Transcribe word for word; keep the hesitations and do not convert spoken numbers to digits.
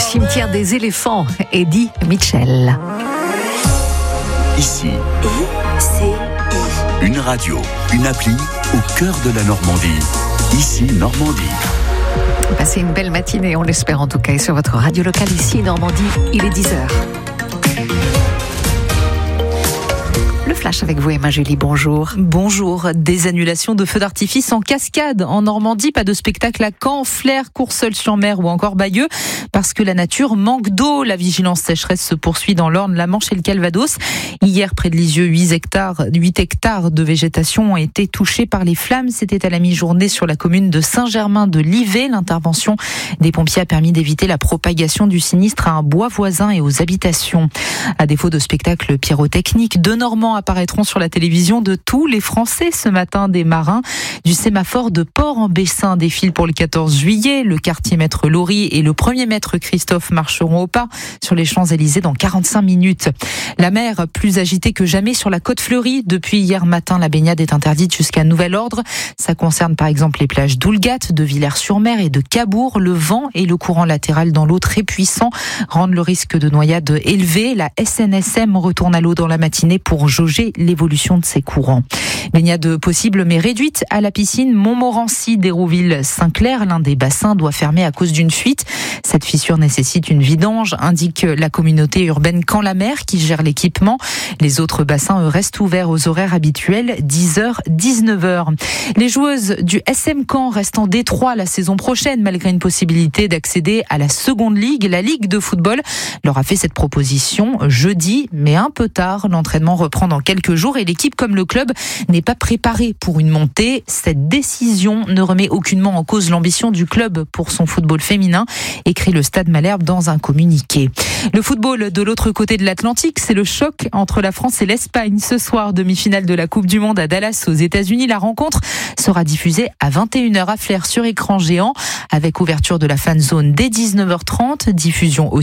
Cimetière des éléphants, Eddie Mitchell. Ici, I C I. Une radio, une appli au cœur de la Normandie. Ici, Normandie. Passez une belle matinée, on l'espère en tout cas, et sur votre radio locale ici, Normandie, il est dix heures. Le flash avec vous, Emma Julie, bonjour. Bonjour. Des annulations de feux d'artifice en cascade en Normandie. Pas de spectacle à Caen, Flers, Courseulles-sur-Mer ou encore Bayeux parce que la nature manque d'eau. La vigilance sécheresse se poursuit dans l'Orne, la Manche et le Calvados. Hier, près de Lisieux, huit hectares, huit hectares de végétation ont été touchés par les flammes. C'était à la mi-journée sur la commune de Saint-Germain-de-Livet. L'intervention des pompiers a permis d'éviter la propagation du sinistre à un bois voisin et aux habitations. À défaut de spectacle pyrotechnique, deux Normands apparaîtront sur la télévision de tous les Français ce matin. Des marins du sémaphore de Port-en-Bessin défilent pour le quatorze juillet. Le quartier maître Laurie et le premier maître Christophe marcheront au pas sur les Champs-Élysées dans quarante-cinq minutes. La mer plus agitée que jamais sur la côte fleurie. Depuis hier matin, la baignade est interdite jusqu'à nouvel ordre. Ça concerne par exemple les plages d'Oulgat, de Villers-sur-Mer et de Cabourg. Le vent et le courant latéral dans l'eau très puissant rendent le risque de noyade élevé. La S N S M retourne à l'eau dans la matinée pour jauger l'évolution de ces courants. Baignade possible mais réduite à la piscine Montmorency d'Hérouville-Saint-Clair. L'un des bassins doit fermer à cause d'une fuite. Cette fissure nécessite une vidange, indique la communauté urbaine Camp-la-Mer qui gère l'équipement. Les autres bassins eux, restent ouverts aux horaires habituels, dix heures à dix-neuf heures. Les joueuses du S M Caen restent en Détroit la saison prochaine malgré une possibilité d'accéder à la seconde ligue. La Ligue de football leur a fait cette proposition jeudi, mais un peu tard. L'entraînement reprend dans quelques jours et l'équipe comme le club n'est pas préparée pour une montée. Cette décision ne remet aucunement en cause l'ambition du club pour son football féminin, écrit le Stade Malherbe dans un communiqué. Le football de l'autre côté de l'Atlantique, c'est le choc entre la France et l'Espagne. Ce soir, demi-finale de la Coupe du Monde à Dallas aux États-Unis. La rencontre sera diffusée à vingt et une heures à Flers sur écran géant avec ouverture de la fan zone dès dix-neuf heures trente, diffusion aussi